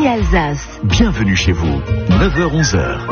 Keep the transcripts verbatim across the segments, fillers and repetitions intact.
Ici Alsace. Bienvenue chez vous, neuf heures onze heures.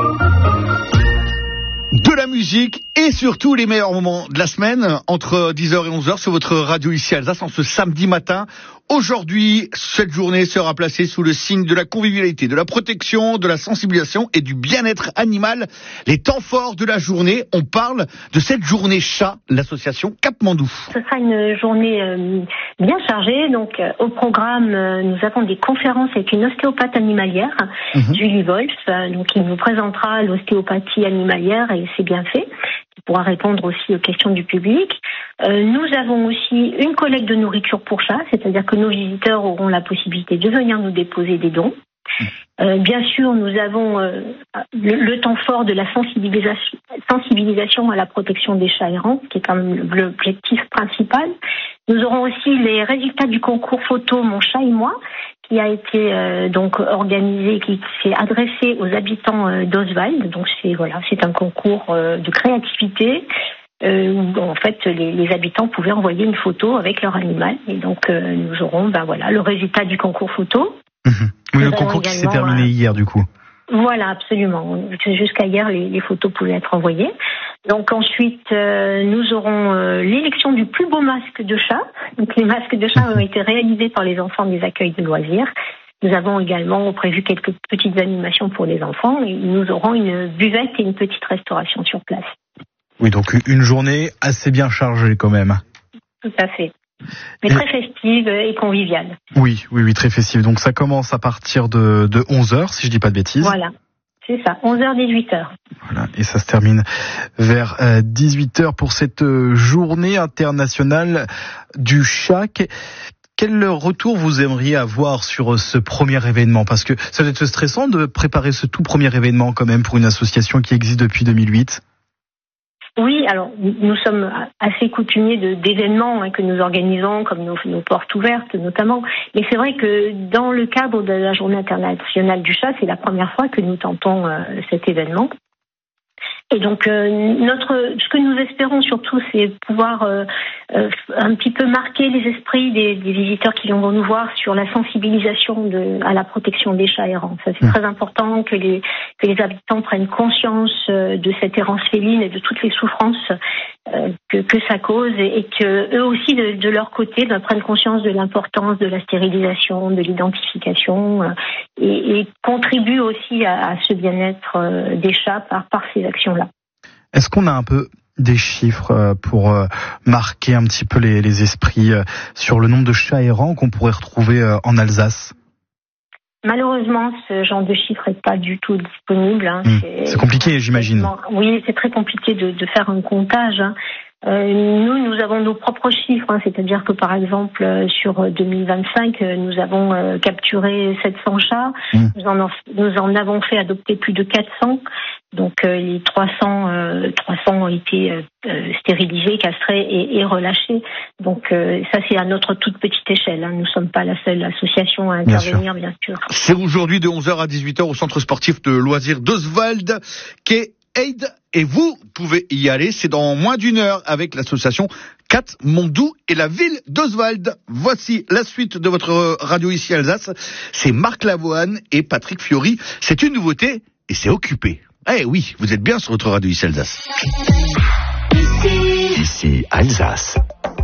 De la musique et surtout les meilleurs moments de la semaine entre dix heures et onze heures sur votre radio Ici Alsace en ce samedi matin. Aujourd'hui, cette journée sera placée sous le signe de la convivialité, de la protection, de la sensibilisation et du bien-être animal. Les temps forts de la journée, on parle de cette journée chat, l'association Cap-Mandou. Ce sera une journée euh, bien chargée. Donc, euh, au programme, euh, nous avons des conférences avec une ostéopathe animalière, mm-hmm. Julie Wolf, euh, donc qui vous présentera l'ostéopathie animalière et c'est bien fait. Il pourra répondre aussi aux questions du public. Euh, nous avons aussi une collecte de nourriture pour chats, c'est-à-dire que nos visiteurs auront la possibilité de venir nous déposer des dons. Euh, bien sûr, nous avons euh, le, le temps fort de la sensibilisation, sensibilisation à la protection des chats errants, qui est quand même l'objectif principal. Nous aurons aussi les résultats du concours photo Mon chat et moi, qui a été euh, donc organisé, qui s'est adressé aux habitants euh, d'Oswald. Donc c'est voilà, c'est un concours euh, de créativité. Euh, où en fait les, les habitants pouvaient envoyer une photo avec leur animal et donc euh, nous aurons ben voilà le résultat du concours photo. Mmh. Oui, le concours qui s'est terminé euh, hier du coup. Voilà, absolument. Jusqu'à hier, les, les photos pouvaient être envoyées. Donc ensuite, euh, nous aurons euh, l'élection du plus beau masque de chat. Donc les masques de chat mmh. ont été réalisés par les enfants des accueils de loisirs. Nous avons également prévu quelques petites animations pour les enfants et nous aurons une buvette et une petite restauration sur place. Oui, donc une journée assez bien chargée quand même. Tout à fait. Mais et... très festive et conviviale. Oui, oui, oui, très festive. Donc ça commence à partir de, de onze heures, si je dis pas de bêtises. Voilà, c'est ça, onze heures dix-huit heures. Voilà, et ça se termine vers euh, dix-huit heures pour cette euh, journée internationale du chat. Quel retour vous aimeriez avoir sur ce premier événement ? Parce que ça doit être stressant de préparer ce tout premier événement quand même pour une association qui existe depuis deux mille huit. Oui, alors nous sommes assez coutumiers de, d'événements hein, que nous organisons, comme nos, nos portes ouvertes notamment. Mais c'est vrai que dans le cadre de la Journée internationale du chat, c'est la première fois que nous tentons euh, cet événement. Et donc, euh, notre, ce que nous espérons surtout, c'est pouvoir euh, euh, un petit peu marquer les esprits des, des visiteurs qui viendront nous voir sur la sensibilisation de, à la protection des chats errants. Ça, c'est très important que les, que les habitants prennent conscience euh, de cette errance féline et de toutes les souffrances euh, que, que ça cause et, et que eux aussi, de, de leur côté, ben, prennent conscience de l'importance de la stérilisation, de l'identification euh, et, et contribuent aussi à, à ce bien-être euh, des chats par, par ces actions-là. Est-ce qu'on a un peu des chiffres pour marquer un petit peu les, les esprits sur le nombre de chats errants qu'on pourrait retrouver en Alsace ? Malheureusement, ce genre de chiffre n'est pas du tout disponible. Hein. Mmh. C'est, c'est compliqué, j'imagine. Oui, c'est très compliqué de, de faire un comptage. Hein. Euh, nous, nous avons nos propres chiffres, hein, c'est-à-dire que par exemple sur deux mille vingt-cinq, nous avons euh, capturé sept cents chats, mmh. nous, en, nous en avons fait adopter plus de quatre cents, donc euh, les trois cents, euh, trois cents ont été euh, stérilisés, castrés et, et relâchés. Donc euh, ça c'est à notre toute petite échelle, hein. Nous ne sommes pas la seule association à intervenir, bien sûr. Bien sûr. C'est aujourd'hui de onze heures à dix-huit heures au centre sportif de loisirs d'Oswald, qu'est Aide, et vous pouvez y aller, c'est dans moins d'une heure avec l'association Cap-Mandou et la ville d'Oswald. Voici la suite de votre radio Ici Alsace, c'est Marc Lavoine et Patrick Fiori. C'est une nouveauté et c'est Occupé. Eh oui, vous êtes bien sur votre radio Ici Alsace. Ici Alsace.